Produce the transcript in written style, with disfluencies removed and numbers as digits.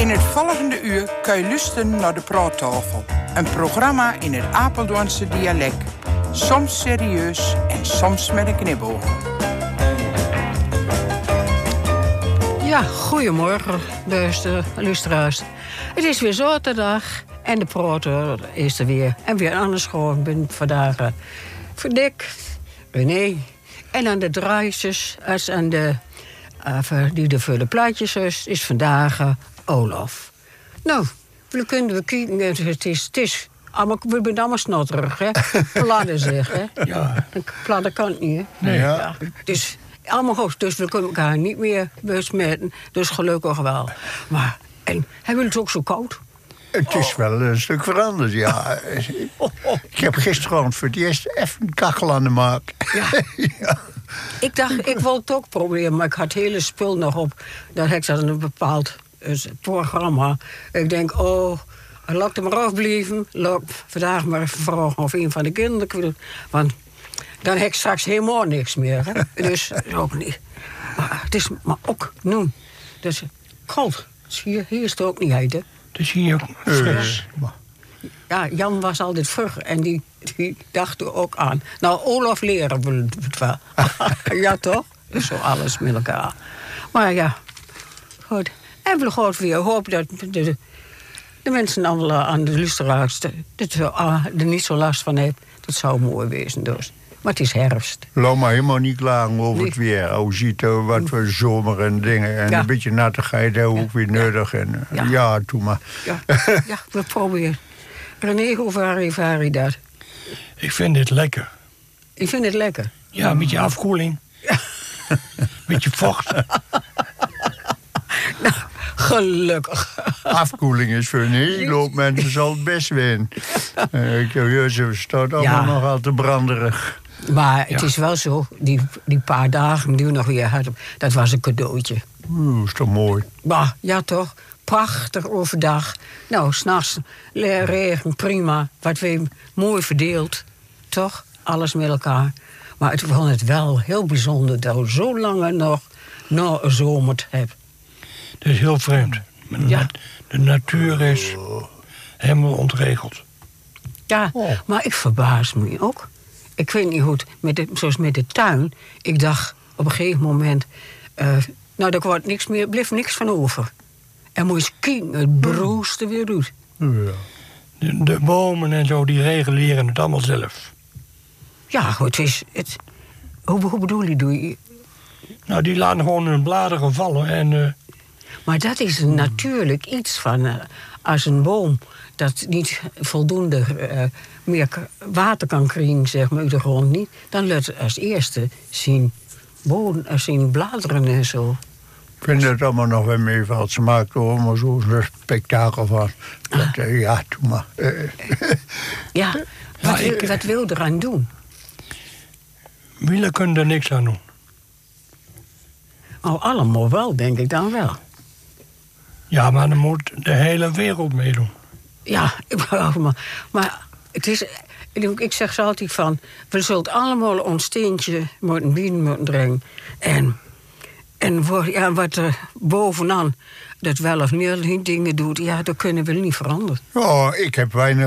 In het volgende uur kun je luisteren naar de Praattafel. Een programma in het Apeldoornse dialect. Soms serieus en soms met een knipoog. Ja, goedemorgen, beste luisteraars. Het is weer zaterdag en de Praattafel is er weer. En weer anders gewoon. Ik ben vandaag Dick, René en aan de draaitjes als aan de die de vulle plaatjes is vandaag Olaf. Nou, we kunnen kijken. Het is allemaal, we zijn allemaal snotterig, hè? Plannen zeg, hè? Ja. Plannen kan niet, hè? Nee. Ja. Dus allemaal goed, dus we kunnen elkaar niet meer besmetten. Dus gelukkig wel. Maar, en hebben we het ook zo koud? Het is wel een stuk veranderd, ja. Ik heb gisteravond voor het eerst even een kachel aan de maak. Ja. Ja. Ik dacht, ik wil het ook proberen, maar ik had het hele spul nog op. Dan heb ik dat in een bepaald programma. Ik denk, laat het maar afblijven. Laat vandaag maar even vragen of een van de kinderen wil. Want dan heb ik straks helemaal niks meer. Hè? Dus ook niet. Maar het is maar ook nu. Dus koud. Hier is het ook niet uit, hè? Dus hier fris. Ja, Jan was altijd vroeg en die dacht er ook aan. Nou, Olaf leren we het wel. Ja, toch? Dus zo alles met elkaar. Maar ja, goed. En we gaan weer hopen dat de mensen aan de luisteraars er niet zo last van hebben. Dat zou mooi wezen, dus. Maar het is herfst. Laat maar helemaal niet klagen over het weer. Hoe ziet er wat voor zomer en dingen. En een beetje nattigheid ook weer nodig. En, ja, doe maar. Ja, we proberen. René, hoe ervaar je dat? Ik vind dit lekker. Ik vind het lekker. Ja, een beetje afkoeling. Een beetje vocht. Nou, gelukkig. Afkoeling is voor een hele hoop mensen zal het best zijn. Ze staat allemaal nogal te branderig. Maar het is wel zo, die paar dagen die we nog weer hadden, dat was een cadeautje. Is toch mooi? Bah, ja toch? Prachtig overdag. Nou, 's nachts regen, prima. Wat we mooi verdeeld. Toch? Alles met elkaar. Maar ik vond het wel heel bijzonder dat we zo lang nog een zomer hebben. Dat is heel vreemd. De natuur is helemaal ontregeld. Ja, maar ik verbaas me ook. Ik weet niet hoe het, zoals met de tuin. Ik dacht op een gegeven moment, daar wordt niks meer, blijft niks van over. En moet je kijken, het broest er weer uit. Ja. De bomen en zo, die reguleren het allemaal zelf. Ja, goed, hoe bedoel je? Nou, die laten gewoon hun bladeren vallen en... Maar dat is natuurlijk iets van... als een boom dat niet voldoende meer water kan krijgen, zeg maar, uit de grond niet... dan laat het als eerste zien bladeren en zo. Ik vind het allemaal nog wel meevalt. Ze maakt er allemaal zo'n spektakel van. Ja, doe maar. Ja, wat wil je eraan doen? Wielen kunnen er niks aan doen. Oh, allemaal wel, denk ik dan wel. Ja, maar dan moet de hele wereld meedoen. Ja, maar het is... Ik zeg ze altijd van... we zullen allemaal ons steentje moeten brengen. En wat er bovenaan dat wel of niet dingen doet... ja, dat kunnen we niet veranderen. Oh, ik heb weinig